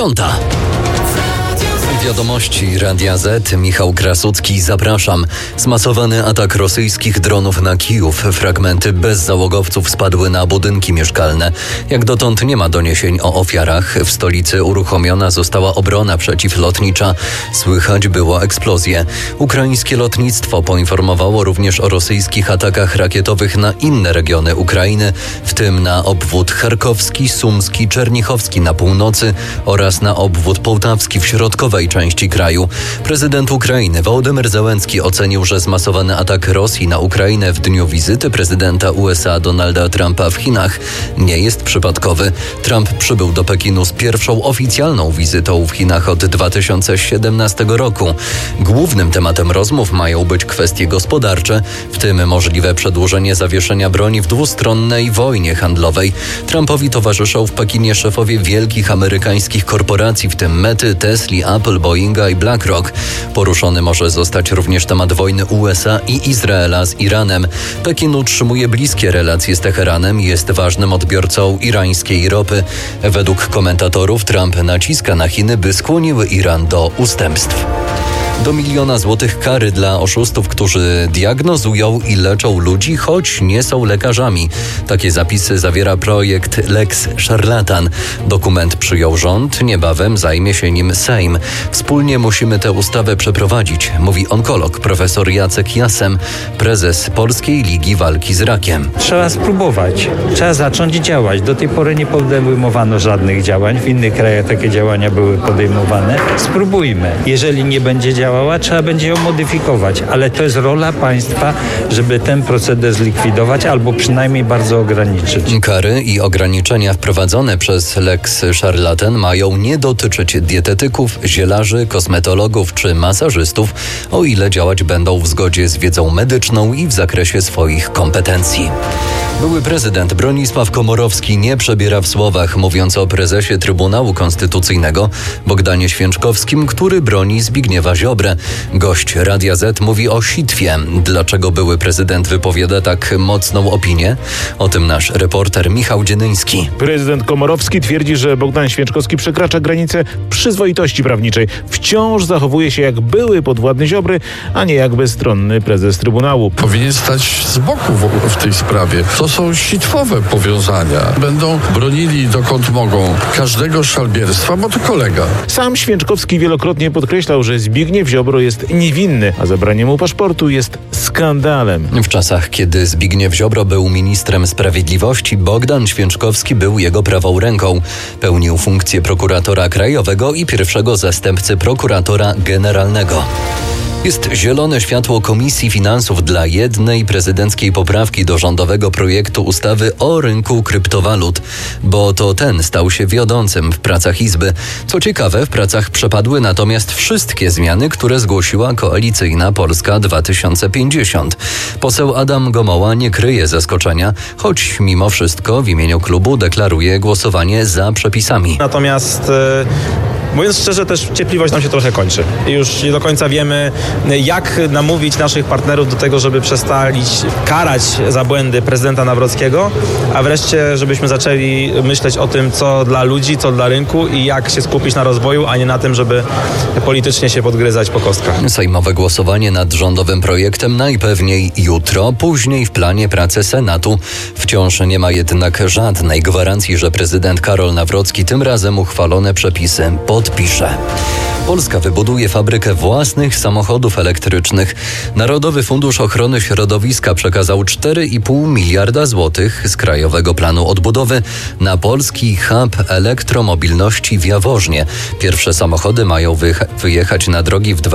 10:00. Wiadomości Radia Z. Michał Krasucki, zapraszam. Zmasowany atak rosyjskich dronów na Kijów. Fragmenty bez załogowców spadły na budynki mieszkalne. Jak dotąd nie ma doniesień o ofiarach. W stolicy uruchomiona została obrona przeciwlotnicza. Słychać było eksplozje. Ukraińskie lotnictwo poinformowało również o rosyjskich atakach rakietowych na inne regiony Ukrainy, w tym na obwód charkowski, sumski, czernichowski na północy oraz na obwód połtawski w środkowej części kraju. Prezydent Ukrainy Wołodymyr Zełenski ocenił, że zmasowany atak Rosji na Ukrainę w dniu wizyty prezydenta USA Donalda Trumpa w Chinach nie jest przypadkowy. Trump przybył do Pekinu z pierwszą oficjalną wizytą w Chinach od 2017 roku. Głównym tematem rozmów mają być kwestie gospodarcze, w tym możliwe przedłużenie zawieszenia broni w dwustronnej wojnie handlowej. Trumpowi towarzyszą w Pekinie szefowie wielkich amerykańskich korporacji, w tym Mety, Tesli, Apple, Boeinga i BlackRock. Poruszony może zostać również temat wojny USA i Izraela z Iranem. Pekin utrzymuje bliskie relacje z Teheranem i jest ważnym odbiorcą irańskiej ropy. Według komentatorów Trump naciska na Chiny, by skłoniły Iran do ustępstw. Do 1 000 000 złotych kary dla oszustów, którzy diagnozują i leczą ludzi, choć nie są lekarzami. Takie zapisy zawiera projekt Lex Szarlatan. Dokument przyjął rząd, niebawem zajmie się nim Sejm. Wspólnie musimy tę ustawę przeprowadzić, mówi onkolog profesor Jacek Jasem, prezes Polskiej Ligi Walki z Rakiem. Trzeba spróbować, trzeba zacząć działać. Do tej pory nie podejmowano żadnych działań, w innych krajach takie działania były podejmowane. Spróbujmy. Jeżeli nie będzie działała, trzeba będzie ją modyfikować, ale to jest rola państwa, żeby ten proceder zlikwidować albo przynajmniej bardzo ograniczyć. Kary i ograniczenia wprowadzone przez Lex Szarlatan mają nie dotyczyć dietetyków, zielarzy, kosmetologów czy masażystów, o ile działać będą w zgodzie z wiedzą medyczną i w zakresie swoich kompetencji. Były prezydent Bronisław Komorowski nie przebiera w słowach, mówiąc o prezesie Trybunału Konstytucyjnego Bogdanie Święczkowskim, który broni Zbigniewa Ziobrę. Gość Radia Z mówi o sitwie. Dlaczego były prezydent wypowiada tak mocną opinię? O tym nasz reporter Michał Dzienyński. Prezydent Komorowski twierdzi, że Bogdan Święczkowski przekracza granicę przyzwoitości prawniczej. Wciąż zachowuje się jak były podwładny Ziobry, a nie jak bezstronny prezes Trybunału. Powinien stać z boku w tej sprawie. To są sitwowe powiązania. Będą bronili dokąd mogą każdego szalbierstwa, bo to kolega. Sam Święczkowski wielokrotnie podkreślał, że Zbigniew Ziobro jest niewinny, a zabranie mu paszportu jest skandalem. W czasach, kiedy Zbigniew Ziobro był ministrem sprawiedliwości, Bogdan Święczkowski był jego prawą ręką. Pełnił funkcję prokuratora krajowego i pierwszego zastępcy prokuratora generalnego. Jest zielone światło Komisji Finansów dla jednej prezydenckiej poprawki do rządowego projektu ustawy o rynku kryptowalut, bo to ten stał się wiodącym w pracach Izby. Co ciekawe, w pracach przepadły natomiast wszystkie zmiany, które zgłosiła koalicyjna Polska 2050. Poseł Adam Gomoła nie kryje zaskoczenia, choć mimo wszystko w imieniu klubu deklaruje głosowanie za przepisami. Natomiast mówiąc szczerze, też cierpliwość nam się trochę kończy. Już nie do końca wiemy, jak namówić naszych partnerów do tego, żeby przestali karać za błędy prezydenta Nawrockiego, a wreszcie, żebyśmy zaczęli myśleć o tym, co dla ludzi, co dla rynku i jak się skupić na rozwoju, a nie na tym, żeby politycznie się podgryzać po kostkach. Sejmowe głosowanie nad rządowym projektem najpewniej jutro, później w planie pracy Senatu. Wciąż nie ma jednak żadnej gwarancji, że prezydent Karol Nawrocki tym razem uchwalone przepisy podpisze. Polska wybuduje fabrykę własnych samochodów elektrycznych. Narodowy Fundusz Ochrony Środowiska przekazał 4,5 miliarda złotych z Krajowego Planu Odbudowy na polski hub elektromobilności w Jaworznie. Pierwsze samochody mają wyjechać na drogi w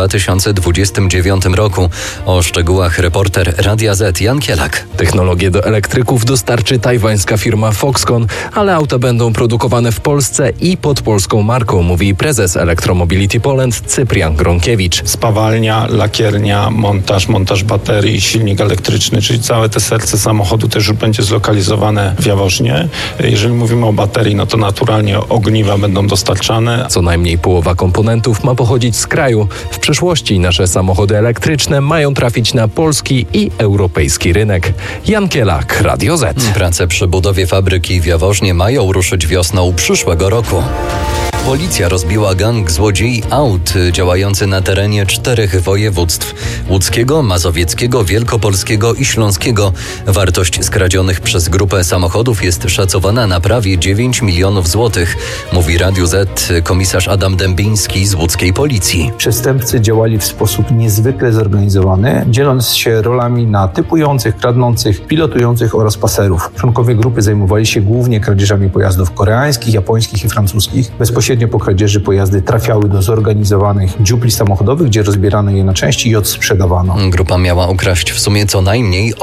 2029 roku. O szczegółach reporter Radia Z Jan Kielak. Technologię do elektryków dostarczy tajwańska firma Foxconn, ale auta będą produkowane w Polsce i pod polską marką, mówi prezes Electromobility Poland Cyprian Gronkiewicz. Spawalnia, lakiernia, montaż baterii, silnik elektryczny, czyli całe te serce samochodu też już będzie zlokalizowane w Jaworznie. Jeżeli mówimy o baterii, no to naturalnie ogniwa będą dostarczane. Co najmniej połowa komponentów ma pochodzić z kraju. W przyszłości nasze samochody elektryczne mają trafić na polski i europejski rynek. Jan Kielak, Radio Z. Prace przy budowie fabryki w Jaworznie mają ruszyć wiosną przyszłego roku. Policja rozbiła gang złodziei aut działający na terenie 4 województw: łódzkiego, mazowieckiego, wielkopolskiego i śląskiego. Wartość skradzionych przez grupę samochodów jest szacowana na prawie 9 milionów złotych, mówi Radiu Z komisarz Adam Dębiński z łódzkiej policji. Przestępcy działali w sposób niezwykle zorganizowany, dzieląc się rolami na typujących, kradnących, pilotujących oraz paserów. Członkowie grupy zajmowali się głównie kradzieżami pojazdów koreańskich, japońskich i francuskich. Bezpośrednio po kradzieży pojazdy trafiały do zorganizowanych dziupli samochodowych, gdzie rozbierano je na części i odsprzedawano. Grupa miała ukraść w sumie co najmniej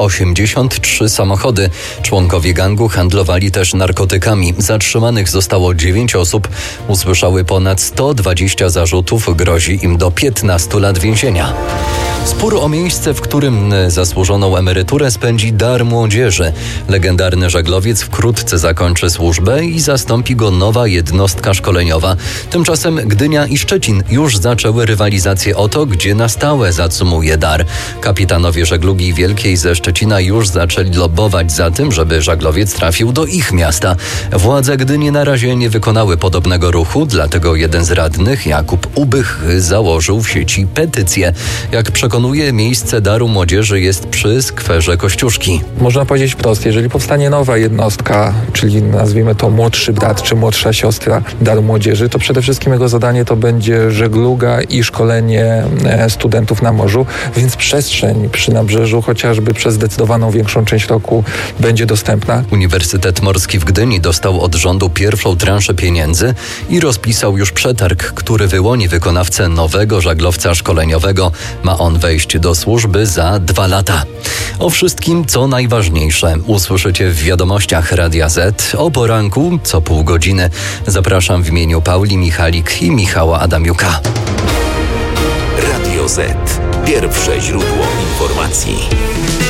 83 samochody. Członkowie gangu handlowali też narkotykami. Zatrzymanych zostało 9 osób. Usłyszały ponad 120 zarzutów. Grozi im do 15 lat więzienia. Spór o miejsce, w którym zasłużoną emeryturę spędzi Dar Młodzieży. Legendarny żaglowiec wkrótce zakończy służbę i zastąpi go nowa jednostka szkoleniowa. Tymczasem Gdynia i Szczecin już zaczęły rywalizację o to, gdzie na stałe zacumuje Dar. Kapitanowie żeglugi wielkiej ze Szczecina już zaczęli lobbować za tym, żeby żaglowiec trafił do ich miasta. Władze Gdyni na razie nie wykonały podobnego ruchu, dlatego jeden z radnych, Jakub Ubych, założył w sieci petycję. Jak przekonuje, miejsce Daru Młodzieży jest przy skwerze Kościuszki. Można powiedzieć wprost, jeżeli powstanie nowa jednostka, czyli nazwijmy to młodszy brat czy młodsza siostra Daru Młodzieży, to przede wszystkim jego zadanie to będzie żegluga i szkolenie studentów na morzu, więc przestrzeń przy nabrzeżu chociażby przez zdecydowaną większą część roku będzie dostępna. Uniwersytet Morski w Gdyni dostał od rządu pierwszą transzę pieniędzy i rozpisał już przetarg, który wyłoni wykonawcę nowego żaglowca szkoleniowego. Ma on wejść do służby za 2 lata. O wszystkim, co najważniejsze, usłyszycie w wiadomościach Radia Z o poranku co pół godziny. Zapraszam w imieniu Pauli Michalik i Michała Adamiuka. Radio Z. Pierwsze źródło informacji.